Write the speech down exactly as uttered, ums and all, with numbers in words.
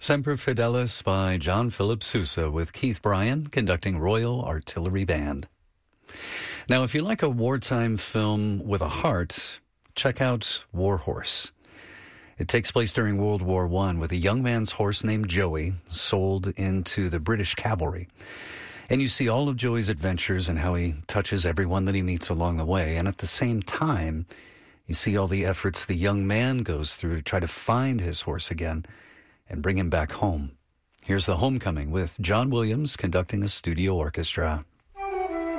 Semper Fidelis by John Philip Sousa with Keith Bryan conducting Royal Artillery Band. Now, if you like a wartime film with a heart, check out War Horse. It takes place during World War One with a young man's horse named Joey sold into the British cavalry. And you see all of Joey's adventures and how he touches everyone that he meets along the way. And at the same time, you see all the efforts the young man goes through to try to find his horse again and bring him back home. Here's The Homecoming with John Williams conducting a studio orchestra.